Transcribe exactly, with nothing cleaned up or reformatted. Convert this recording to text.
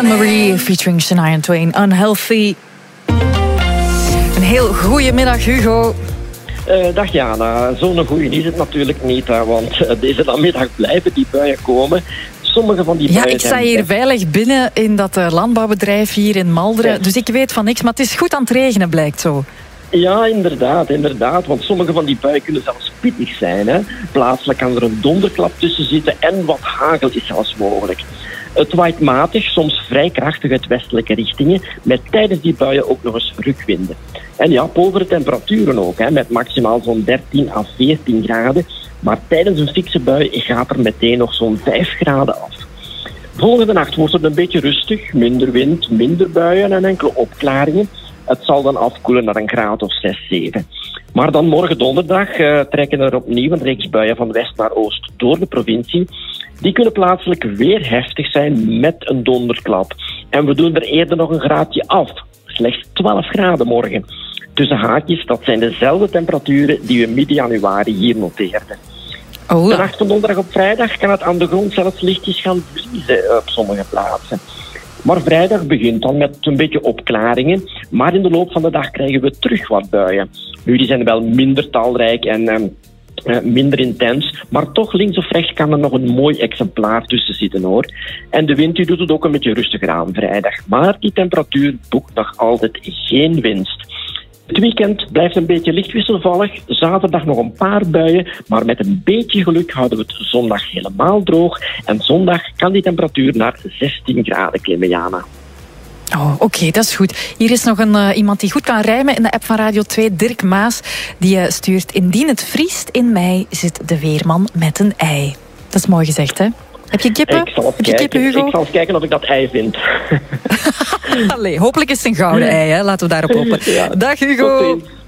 Anne-Marie featuring Shania Twain, Unhealthy. Een heel goede middag, Hugo. Uh, dag Jana, zo'n goeie is het natuurlijk niet, hè, want uh, deze namiddag blijven die buien komen. Sommige van die buien. Ja, ik sta hier veilig binnen in dat uh, landbouwbedrijf hier in Malderen, ja. Dus ik weet van niks, maar het is goed aan het regenen, blijkt zo. Ja, inderdaad, inderdaad. Want sommige van die buien kunnen zelfs pittig zijn. Hè. Plaatselijk kan er een donderklap tussen zitten en wat hagel is zelfs mogelijk. Het waait matig, soms vrij krachtig uit westelijke richtingen, met tijdens die buien ook nog eens rukwinden. En ja, povere temperaturen ook, hè, met maximaal zo'n dertien à veertien graden. Maar tijdens een fikse bui gaat er meteen nog zo'n vijf graden af. Volgende nacht wordt het een beetje rustig, minder wind, minder buien en enkele opklaringen. Het zal dan afkoelen naar een graad of zes, zeven. Maar dan morgen donderdag uh, trekken er opnieuw een reeks buien van west naar oost door de provincie. Die kunnen plaatselijk weer heftig zijn met een donderklap. En we doen er eerder nog een graadje af. Slechts twaalf graden morgen. Tussen haakjes, dat zijn dezelfde temperaturen die we midden januari hier noteerden. Oh. De nacht van donderdag op vrijdag kan het aan de grond zelfs lichtjes gaan vriezen op sommige plaatsen. Maar vrijdag begint dan met een beetje opklaringen. Maar in de loop van de dag krijgen we terug wat buien. Nu, die zijn wel minder talrijk en uh, uh, minder intens. Maar toch links of rechts kan er nog een mooi exemplaar tussen zitten, hoor. En de wind die doet het ook een beetje rustiger aan vrijdag. Maar die temperatuur boekt nog altijd geen winst. Het weekend blijft een beetje licht wisselvallig. Zaterdag nog een paar buien. Maar met een beetje geluk houden we het zondag helemaal droog. En zondag kan die temperatuur naar zestien graden klimmen, Jana. Oh, oké, okay, dat is goed. Hier is nog een, uh, iemand die goed kan rijmen in de app van Radio twee, Dirk Maas. Die uh, stuurt: indien het vriest in mei, zit de weerman met een ei. Dat is mooi gezegd, hè? Heb je kippen? Ik zal, Heb je kippen, Hugo? Ik zal eens kijken of ik dat ei vind. Allee, hopelijk is het een gouden ei, hè? Laten we daarop hopen. Ja. Dag, Hugo.